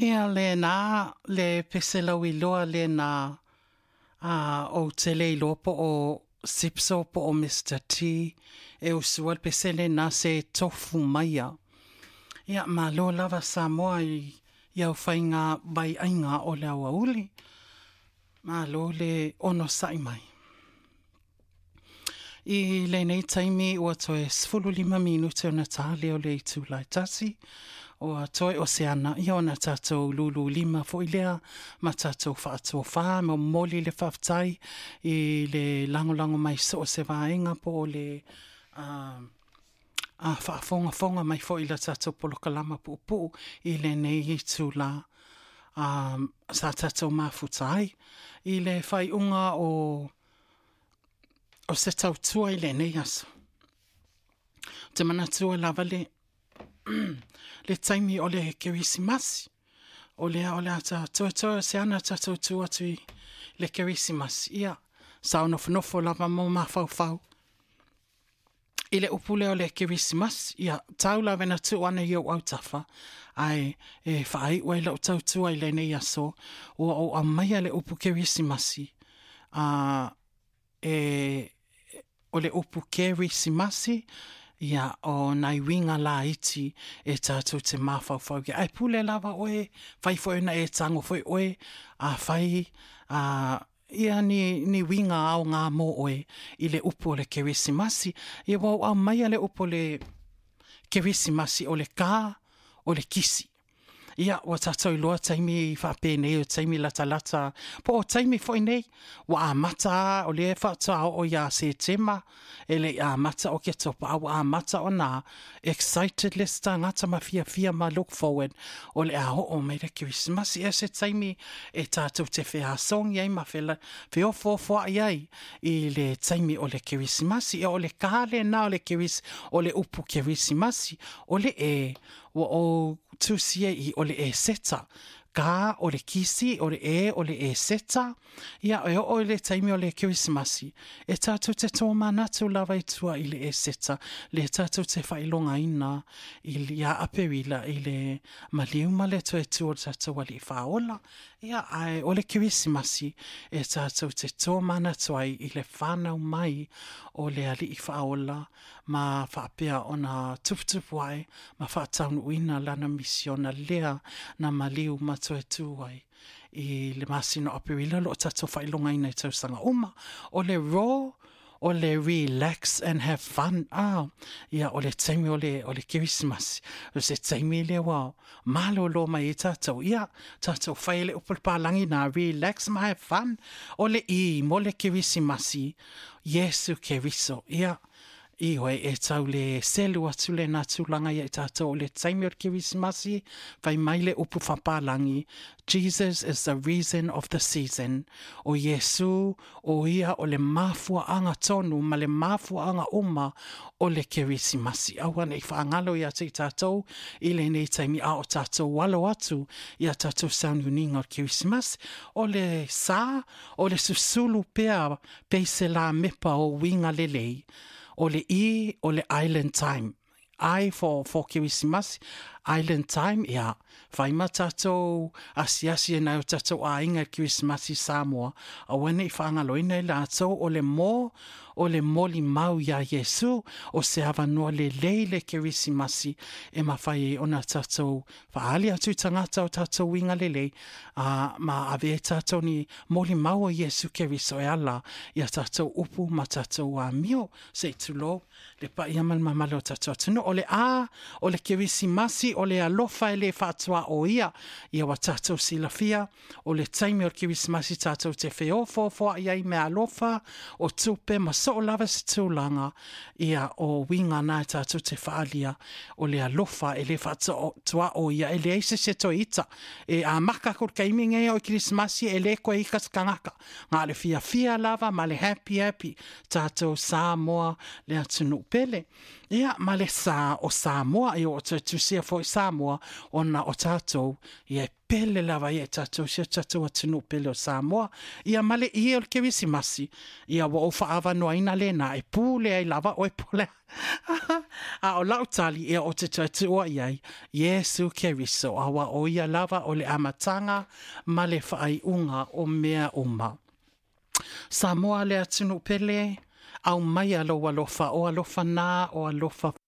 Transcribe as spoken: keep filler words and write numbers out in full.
Ia le nā, le peselau i loa le nā a o tele i loa po o sipso po o mister T e usua le pesele nā se tofu maia. Ia ma lo lava Samoa i iau whainga bai ainga o le aua uli. Ma lo le ono sai mai. I le nei taimi ua toe sfulu lima minute o na tāle o le itu lai tasi. O a toi o se ana i ona tātou lulu lima fo i lea ma tātou whaatua wha mo moli le whaftai i le langolango mai so o se vaenga po le uh, a whaafonga fonga mai fo i la tātou polokalama pu pu i le nei i tu la um, sa tātou mafutai i le whai unga o o se tau tua i le nei aso. Te mana tua lava le le taimi o le kerisimasi. O le o le ata toa toa se ana tatou tua tui le kerisimasi. Ia, sa ono nofo lava mo mawhau whau. I le upule o le kerisimasi. Ia, tau lava na tu ana iau au tafa. Ai, e whaai ua i lau tau tua i le nei aso. O o a maia le upu kerisimasi. A, e, o le upu kerisimasi. Ia o nai winga la iti e tātou te mawhauwhau ki. Ai pule lava oe, whai fo na e tango fo oe, a whai, a ia ni, ni winga au ngā mō oe i le upo o le kerisimasi. Ia wau au mai le upo le kerisimasi o le kā, o le kisi. Ia, wa tātou loa taimi whape nei o taimi lata lata. Po o taimi fo nei, wa a mata o le whata o ia se tema, e le a mata o ke topa, a wa a mata o nā, excited lista ngata ma fia fia ma look forward, o le a ho o mai le Christmas, e se taimi e tātou te whea song iai ma whela, wheo fo fo iai, i le taimi o le Christmas, e o le kāle na o le Christmas, o le upu Christmas, o le e, wa o tusia i o le e seta. Ka o le kisi, o le e, o le e seta. Ia, e o le taimi o le Christmasi. E tātou te tō manatu lava i tua i le e seta. Le tātou te whailonga ina i le ia aperila i le maliu ma le toe tu o tātou ali whaola. Ia, ai, o le Christmasi e tātou te tō manatu ai i le whanau mai o le ali i whaola ma whaapea o na tuputupu ai ma whaataunu uina lana misiona lea na maliu ma toe tu ai i le masino aperila lo tato whailonga ina i tausanga uma o le raw o le relax and have fun ah ia o le taimi o le o le Christmas o se taimi le wa malo lo mai i tato ia tato whaile upalpalangi na relax ma have fun o le i mo le Christmas Yesu Keriso ia i hoi e tau le selu atu le nā tūlanga i e tātou o le taimi o le Kirismasi, whai mai le upu whapalangi. Jesus is the reason of the season. O Yesu, o ia o le mafua anga tonu, ma le mafua anga uma o le Kirismasi. Awana i whaangalo i atu i tātou, i le nei taimi a o tātou walo atu, i a tātou saununinga o Kirismas, o le sā, o le susulu pea, peise la mepa o winga lelei. O le i, o le island time. I for, for Christmas, island time, ia. Yeah. Whaima tātou asiasi e nai o tātou a inga Christmas i Samoa. A wene i whaangaloina i lātou o le mō, o le moli mau ia Yesu, o se hawa noa le leile Christmasi e ma whai o na tātou whaali atu tangata o tātou inga le lei. Uh, ma ave e tātou ni moli mau o Yesu Keriso e ala, ia tātou upu ma tātou a mio, se tulo, le pa iamal mamalo tātou atuno. O le a, o le Christmasi, o le alofa e le whaatua o ia, ia wa tātou silafia, o le taimi o le Christmasi tātou te wheofo, fo iai me alofa, o tupe ma so o lava se tūlanga, ia o winga nā tātou te whaalia, o le alofa e le whaatua o ia, e le eise se to ita, e a maka kur kaiminga o Christmasi, e le koe ikas kangaka, ngā le fia fia lava, ma le happy happy, tātou Samoa, le atunu pele. Ia, ma le sa o Samoa, i o te tusia fo i Samoa, o na o tātou, ia pele lava ia tātou, sia tātou atinu pele o Samoa, ia male ia o le Keresimasi, ia wa o whaava noa ina le na, e pūle ai lava, o e pūle. A o lautali ia o te taitua iai, Yesu Keriso, awa o ia lava o le amatanga, ma le whaai unga o mea uma. Samoa le atinu pele, au mai alo alofa o alofa nā o alofa